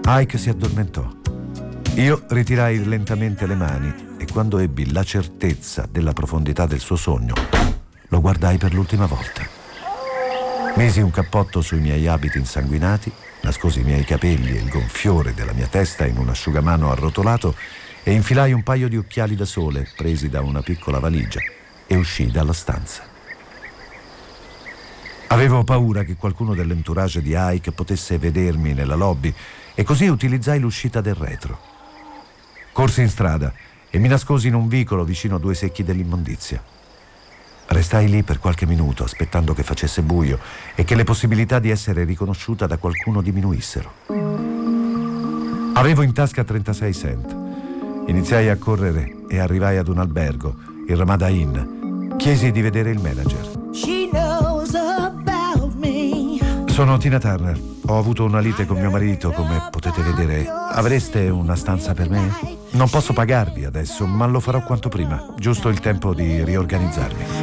Ike si addormentò. Io ritirai lentamente le mani e quando ebbi la certezza della profondità del suo sogno, lo guardai per l'ultima volta. Misi un cappotto sui miei abiti insanguinati, nascosi i miei capelli e il gonfiore della mia testa in un asciugamano arrotolato e infilai un paio di occhiali da sole presi da una piccola valigia e uscii dalla stanza. Avevo paura che qualcuno dell'entourage di Ike potesse vedermi nella lobby e così utilizzai l'uscita del retro. Corsi in strada e mi nascosi in un vicolo vicino a 2 secchi dell'immondizia. Restai lì per qualche minuto aspettando che facesse buio e che le possibilità di essere riconosciuta da qualcuno diminuissero. Avevo in tasca 36 cent. Iniziai a correre e arrivai ad un albergo, il Ramada Inn. Chiesi di vedere il manager. Sono Tina Turner. Ho avuto una lite con mio marito, come potete vedere. Avreste una stanza per me? Non posso pagarvi adesso, ma lo farò quanto prima. Giusto il tempo di riorganizzarmi.